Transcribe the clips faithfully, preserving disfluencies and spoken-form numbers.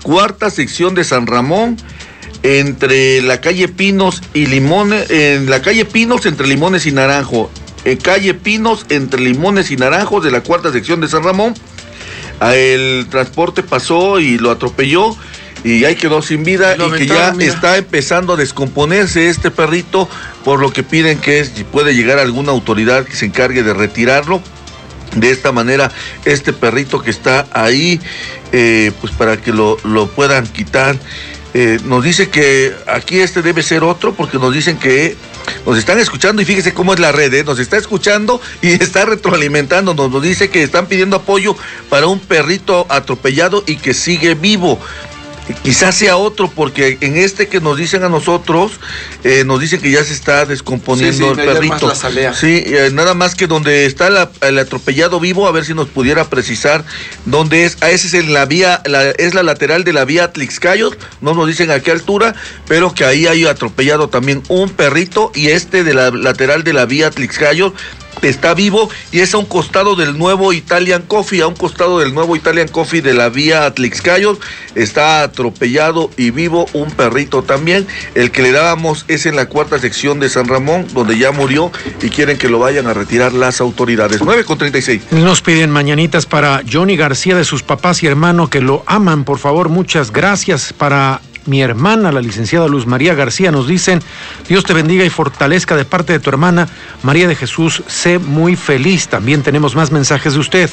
cuarta sección de San Ramón, entre la calle Pinos y Limones, en la calle Pinos entre Limones y Naranjo, en calle Pinos entre Limones y Naranjos de la cuarta sección de San Ramón. El transporte pasó y lo atropelló y ahí quedó sin vida, y que ya mira. está empezando a descomponerse este perrito, por lo que piden que es, puede llegar alguna autoridad que se encargue de retirarlo. De esta manera, este perrito que está ahí, eh, pues para que lo, lo puedan quitar. Eh, nos dice que aquí este debe ser otro, porque nos dicen que nos están escuchando, y fíjese cómo es la red, ¿eh? Nos está escuchando y está retroalimentando, nos, nos dice que están pidiendo apoyo para un perrito atropellado y que sigue vivo. Quizás sea otro, porque en este que nos dicen a nosotros, eh, nos dicen que ya se está descomponiendo sí, sí, el perrito. Sí, eh, nada más que donde está la, el atropellado vivo, a ver si nos pudiera precisar dónde es. Ah, ese es en la vía, la, es la lateral de la vía Atlixcayos, no nos dicen a qué altura, pero que ahí hay atropellado también un perrito, y este de la lateral de la vía Atlixcayos está vivo, y es a un costado del nuevo Italian Coffee, a un costado del nuevo Italian Coffee de la vía Atlixcayos, está atropellado y vivo un perrito también. El que le dábamos es en la cuarta sección de San Ramón, donde ya murió, y quieren que lo vayan a retirar las autoridades. nueve con treinta y seis. Nos piden mañanitas para Johnny García, de sus papás y hermano que lo aman, por favor, muchas gracias. Para mi hermana, la licenciada Luz María García, nos dicen: Dios te bendiga y fortalezca de parte de tu hermana María de Jesús, sé muy feliz. También tenemos más mensajes de usted.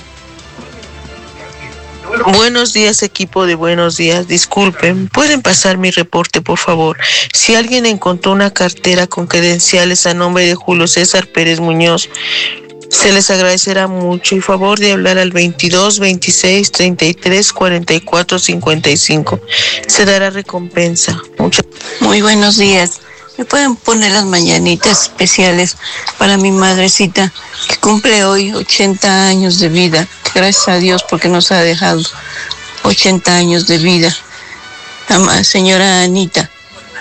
Buenos días, equipo de Buenos Días. Disculpen, ¿pueden pasar mi reporte, por favor? Si alguien encontró una cartera con credenciales a nombre de Julio César Pérez Muñoz, se les agradecerá mucho, y favor de hablar al veintidós, veintiséis, treinta y tres, cuarenta y cuatro, cincuenta y cinco. Se dará recompensa. Muchas... Muy buenos días. ¿Me pueden poner las mañanitas especiales para mi madrecita, que cumple hoy ochenta años de vida? Gracias a Dios, porque nos ha dejado ochenta años de vida. La señora Anita,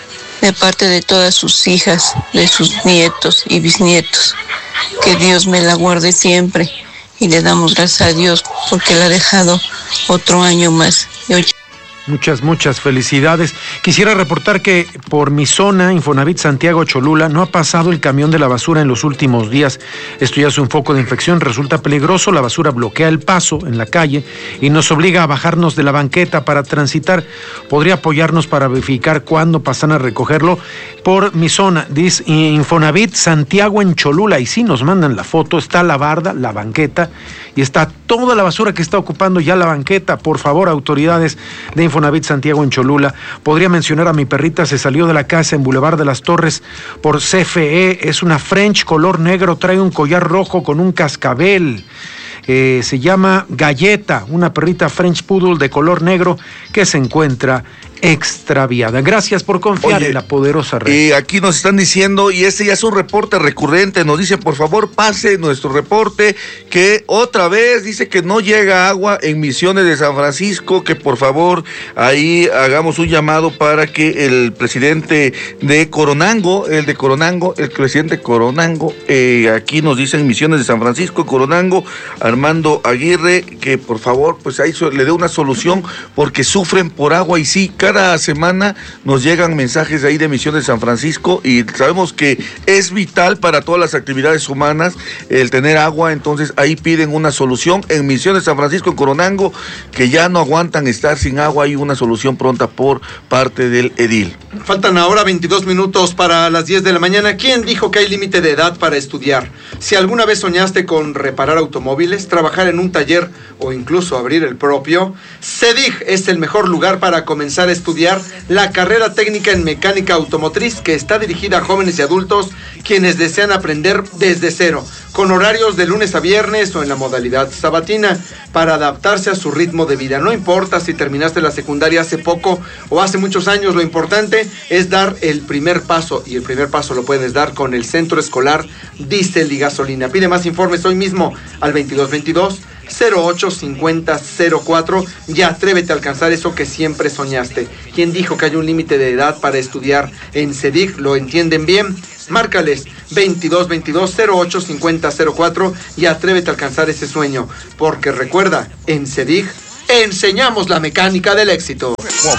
de parte de todas sus hijas, de sus nietos y bisnietos. Que Dios me la guarde siempre, y le damos gracias a Dios porque la ha dejado otro año más. Muchas, muchas felicidades. Quisiera reportar que por mi zona, Infonavit Santiago Cholula, no ha pasado el camión de la basura en los últimos días. Esto ya es un foco de infección, resulta peligroso. La basura bloquea el paso en la calle y nos obliga a bajarnos de la banqueta para transitar. ¿Podría apoyarnos para verificar cuándo pasan a recogerlo? Por mi zona, dice Infonavit Santiago en Cholula, y sí nos mandan la foto, está la barda, la banqueta, y está toda la basura que está ocupando ya la banqueta. Por favor, autoridades de Infonavit Santiago en Cholula. Podría mencionar a mi perrita, se salió de la casa en Boulevard de las Torres por C F E, es una French color negro, trae un collar rojo con un cascabel. Eh, se llama Galleta, una perrita French Poodle de color negro que se encuentra extraviada. Gracias por confiar Oye, en la poderosa red. Y aquí nos están diciendo, y este ya es un reporte recurrente, nos dice, por favor, pase nuestro reporte, que otra vez dice que no llega agua en Misiones de San Francisco, que por favor ahí hagamos un llamado para que el presidente de Coronango, el de Coronango, el presidente Coronango, eh, aquí nos dicen Misiones de San Francisco, Coronango, Armando Aguirre, que por favor pues ahí le dé una solución, porque sufren por agua, y sí, cada semana nos llegan mensajes de ahí de Misiones de San Francisco, y sabemos que es vital para todas las actividades humanas el tener agua. Entonces ahí piden una solución en Misiones de San Francisco, en Coronango, que ya no aguantan estar sin agua. Hay una solución pronta por parte del edil. Faltan ahora veintidós minutos para las diez de la mañana. ¿Quién dijo que hay límite de edad para estudiar? Si alguna vez soñaste con reparar automóviles, trabajar en un taller o incluso abrir el propio, CEDIG es el mejor lugar para comenzar a estudiar la carrera técnica en mecánica automotriz, que está dirigida a jóvenes y adultos quienes desean aprender desde cero, con horarios de lunes a viernes o en la modalidad sabatina, para adaptarse a su ritmo de vida. No importa si terminaste la secundaria hace poco o hace muchos años, lo importante es dar el primer paso, y el primer paso lo puedes dar con el Centro Escolar Diésel y Gasolina. Pide más informes hoy mismo al veintidós veintidós, cero ocho cincuenta cero cuatro y atrévete a alcanzar eso que siempre soñaste. ¿Quién dijo que hay un límite de edad para estudiar en CEDIG? ¿Lo entienden bien? Márcales veintidós veintidós, cero ocho cincuenta cero cuatro y atrévete a alcanzar ese sueño, porque recuerda, en CEDIG enseñamos la mecánica del éxito.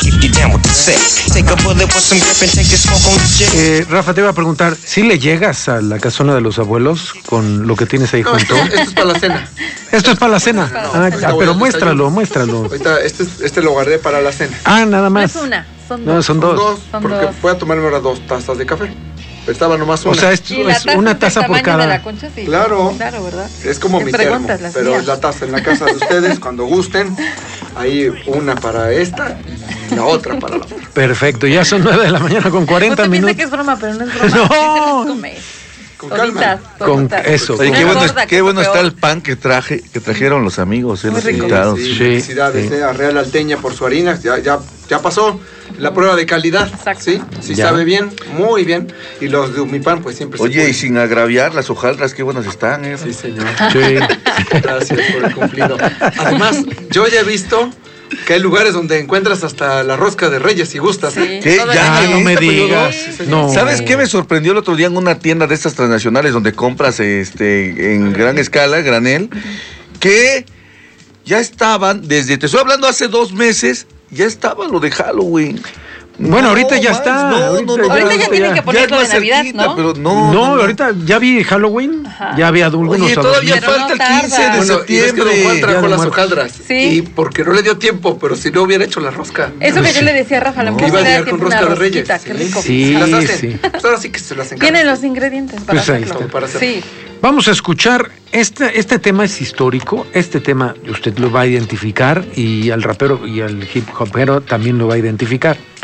Eh, Rafa, te iba a preguntar, ¿sí le llegas a la casona de los abuelos con lo que tienes ahí No, junto? esto, esto es para la cena. Esto es para la cena. No, Ah, ahorita ya, voy pero al muéstralo, desayuno. muéstralo. Ahorita este, este lo guardé para la cena. Ah, nada No más. es una, son No, dos. son Son dos. dos, Son porque dos. voy a tomarme ahora dos tazas de café. Estaba nomás una. O sea, esto ¿Y la es taza una del taza por tamaño de la cada. concha? Sí. Claro. Claro, ¿verdad? Es como ¿Qué mi termo, preguntas las pero mías? es la taza en la casa de ustedes, cuando gusten. Ahí una para esta y la otra para la otra. Perfecto, ya son nueve de la mañana con cuarenta Usted piensa minutos. que es broma, pero no es broma. No. Sí se las come. Con Toditas, calma. Con toditas. eso. Oye, No qué es bueno, gorda, que qué es bueno lo está peor. el pan que traje, que trajeron los amigos, eh, Muy los rico. invitados. Sí, Sí, felicidades sí. eh, a Real Alteña por su harina. Ya, ya, ya pasó la prueba de calidad. Exacto. Sí, sí Ya. sabe bien, muy bien. Y los de Umipan, pues siempre se Oye, y puede. sin agraviar las hojaldras, qué buenas están, eh. Sí, señor. Sí. Gracias por el cumplido. Además, yo ya he visto que hay lugares donde encuentras hasta la rosca de Reyes si gustas. Sí, ¿eh? ¿Qué? todo Ya, el Ah, no me ¿Este periodo? digas. Sí, señor. No. ¿Sabes qué me sorprendió el otro día en una tienda de estas transnacionales donde compras este en gran escala, granel? Que ya estaban, desde, te estoy hablando hace dos meses, ya estaba lo de Halloween. Bueno, ahorita ya más, está, No, ahorita no, no, ya- Ahorita ya tienen que ya ponerlo es más de Navidad, cerquita, ¿no? pero no. No, ahorita ya vi Halloween, Ajá. ya había algunos Oye, todavía adornitos. Pero falta no el quince de tarda. Bueno, y ves que septiembre. don Juan Día trajo de las Muertos. hojaldras. Sí. Y porque no le dio tiempo, pero si no hubiera hecho la rosca. Eso que yo le decía a Rafa, le No. empiezo Iba a a dar llegar con tiempo una rosca de Reyes. rosquita, qué rico. Sí. las hacen. sí. Pues ahora sí que se las encargan. Tienen los ingredientes para Pues ahí hacerlo. está. Para hacerlo. Sí. Vamos a escuchar, este, este tema es histórico, este tema usted lo va a identificar y al rapero y al hip hopero también lo va a identificar.